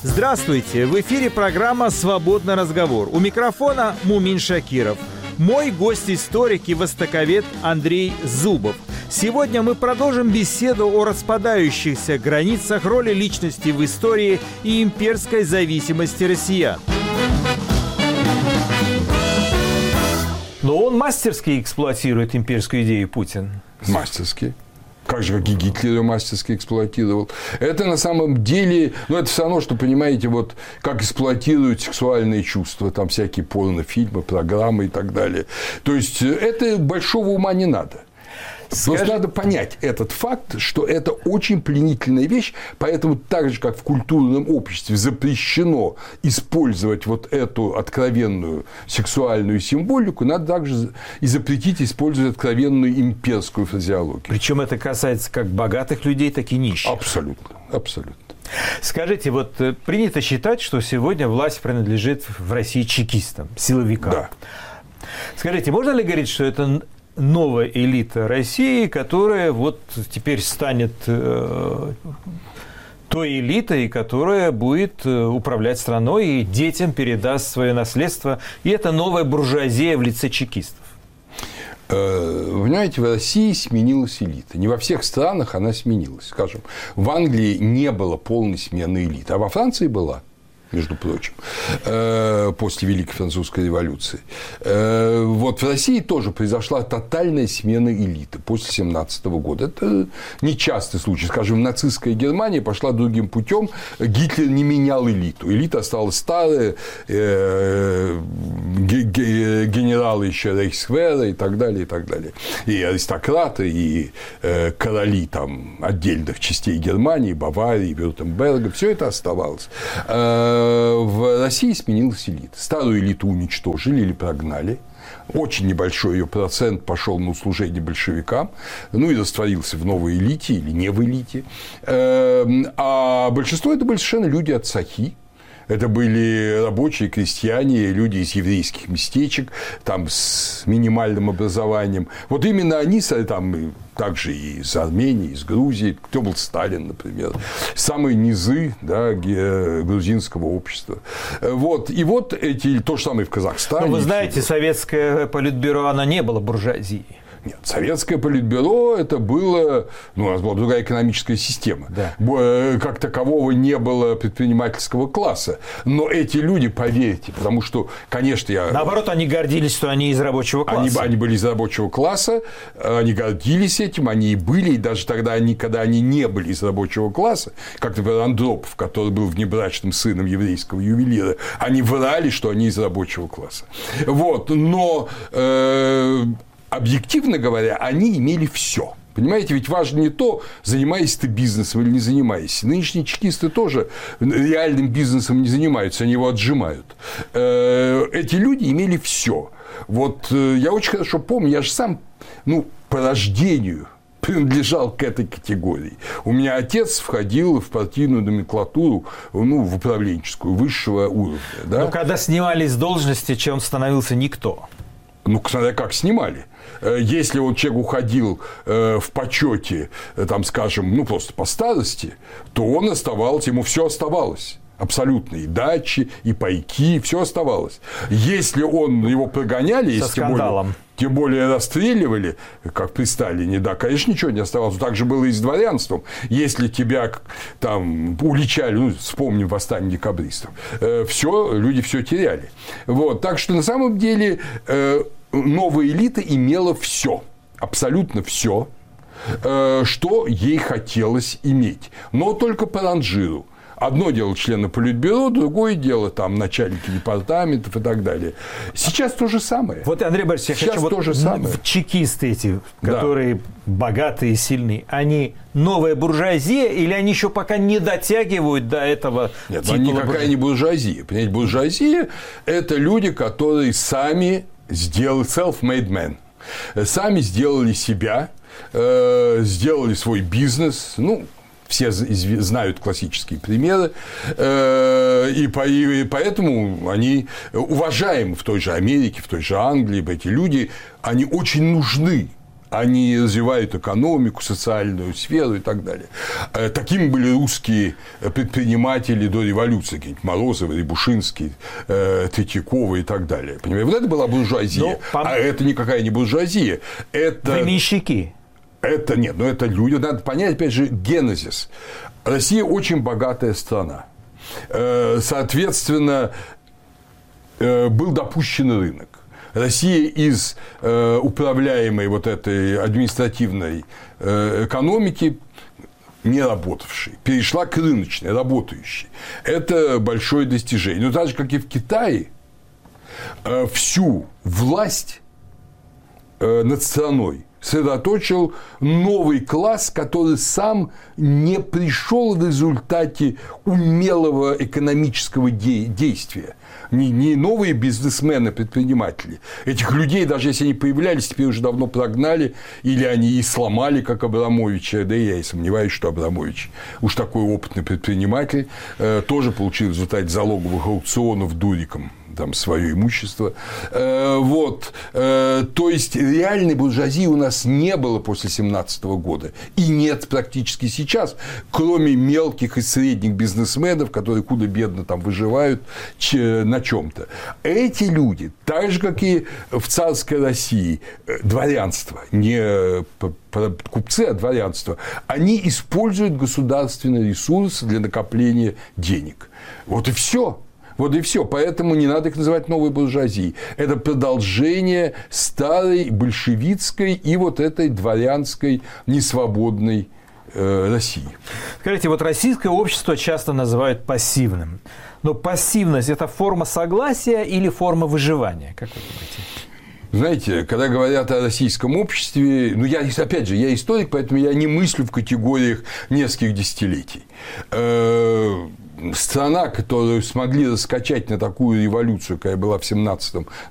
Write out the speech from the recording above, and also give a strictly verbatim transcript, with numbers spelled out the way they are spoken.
Здравствуйте! В эфире программа «Свободный разговор». У микрофона Мумин Шакиров. Мой гость-историк и востоковед Андрей Зубов. Сегодня мы продолжим беседу о распадающихся границах роли личности в истории и имперской зависимости россиян. Но он мастерски эксплуатирует имперскую идею, Путин. Мастерски. Как же, как и Гитлер ее мастерски эксплуатировал. Это на самом деле, ну, это все равно, что, понимаете, вот как эксплуатируют сексуальные чувства, там всякие порнофильмы, программы и так далее. То есть, это большого ума не надо. Скажи... Просто надо понять этот факт, что это очень пленительная вещь, поэтому так же, как в культурном обществе запрещено использовать вот эту откровенную сексуальную символику, надо также и запретить использовать откровенную имперскую фразеологию. Причем это касается как богатых людей, так и нищих. Абсолютно, абсолютно. Скажите, вот принято считать, что сегодня власть принадлежит в России чекистам, силовикам. Да. Скажите, можно ли говорить, что это новая элита России, которая вот теперь станет э, той элитой, которая будет управлять страной и детям передаст свое наследство, и это новая буржуазия в лице чекистов? Вы понимаете, в России сменилась элита. Не во всех странах она сменилась. Скажем, в Англии не было полной смены элиты, а во Франции была. Между прочим, после Великой Французской революции. Вот в России тоже произошла тотальная смена элиты после семнадцатого года. Это нечастый случай. Скажем, нацистская Германия пошла другим путем. Гитлер не менял элиту. Элита осталась старая, генералы еще Рейхсвера и так далее, и так далее. И аристократы, и короли там, отдельных частей Германии, Баварии, Вюртемберга. Все это оставалось. В России сменилась элита. Старую элиту уничтожили или прогнали. Очень небольшой ее процент пошел на услужение большевикам, ну и растворился в новой элите или не в элите. А большинство это были совершенно люди от Сахи. Это были рабочие, крестьяне, люди из еврейских местечек, там, с минимальным образованием. Вот именно они, там, также и из Армении, из Грузии, кто был Сталин, например, самые низы, да, грузинского общества. Вот. И вот эти, то же самое в Казахстане. Но вы знаете, советское политбюро, оно не было буржуазией. Нет, советское политбюро это было, ну, у нас была другая экономическая система. Да. Как такового не было предпринимательского класса. Но эти люди, поверьте, потому что, конечно, я... Наоборот, они гордились, что они из рабочего класса. Они, они были из рабочего класса, они гордились этим, они и были, и даже тогда, они, когда они не были из рабочего класса, как, например, Андропов, который был внебрачным сыном еврейского ювелира, они врали, что они из рабочего класса. Вот, но... Э- Объективно говоря, они имели все. Понимаете, ведь важно не то, занимаешься ты бизнесом или не занимаешься. Нынешние чекисты тоже реальным бизнесом не занимаются, они его отжимают. Эти люди имели все. Вот я очень хорошо помню, я же сам, ну, по рождению принадлежал к этой категории. У меня отец входил в партийную номенклатуру, ну, в управленческую, высшего уровня. Да? Но когда снимали с должности, чем он становился никто? Ну, смотря как снимали. Если он человек уходил в почете, там, скажем, ну, просто по старости, то он оставался, ему все оставалось. Абсолютно. И дачи, и пайки, все оставалось. Если он его прогоняли, со если скандалом. Тем более, тем более расстреливали, как при Сталине, да, конечно, ничего не оставалось. Так же было и с дворянством. Если тебя там уличали, ну, вспомним восстание декабристов, э, все, люди все теряли. Вот. Так что, на самом деле, э, новая элита имела все, абсолютно все, э, что ей хотелось иметь. Но только по ранжиру. Одно дело члены политбюро, другое дело там начальники департаментов и так далее. Сейчас то же самое. Вот, Андрей Борисович, я Сейчас хочу то вот же самое. Чекисты эти, которые да. богатые и сильные, они новая буржуазия или они еще пока не дотягивают до этого Нет, титула? Нет, никакая буржуазия. не буржуазия. Понимаете, буржуазия – это люди, которые сами сделали self-made men. Сами сделали себя, сделали свой бизнес, ну, все знают классические примеры, и поэтому они уважаемы в той же Америке, в той же Англии, эти люди, они очень нужны Они развивают экономику, социальную сферу и так далее. Такими были русские предприниматели до революции. Какие-нибудь Морозовы, Рябушинский, Третьякова и так далее. Понимаете? Вот это была буржуазия. Но, пом... А это никакая не буржуазия. Это... Временщики. Это нет, но это люди. Надо понять, опять же, генезис. Россия очень богатая страна. Соответственно, был допущен рынок. Россия из э, управляемой вот этой административной э, экономики, не работавшей, перешла к рыночной, работающей. Это большое достижение. Но так же, как и в Китае, э, всю власть э, над страной сосредоточил новый класс, который сам не пришел в результате умелого экономического де- действия. Не, не новые бизнесмены, предприниматели. Этих людей, даже если они появлялись, теперь уже давно прогнали, или они и сломали, как Абрамовича. Да и я и сомневаюсь, что Абрамович, уж такой опытный предприниматель, э, тоже получил в результате залоговых аукционов дуриком там свое имущество. Вот. То есть реальной буржуазии у нас не было после семнадцатого года. И нет практически сейчас, кроме мелких и средних бизнесменов, которые худо-бедно там выживают на чем-то. Эти люди, так же, как и в царской России, дворянство, не купцы, а дворянство, они используют государственный ресурс для накопления денег. Вот и все. Вот и все. Поэтому не надо их называть новой буржуазией. Это продолжение старой большевистской и вот этой дворянской несвободной э, России. Скажите, вот российское общество часто называют пассивным. Но пассивность – это форма согласия или форма выживания? Как вы думаете? Знаете, когда говорят о российском обществе, ну, я, опять же, я историк, поэтому я не мыслю в категориях нескольких десятилетий. Страна, которую смогли раскачать на такую революцию, какая была в семнадцатом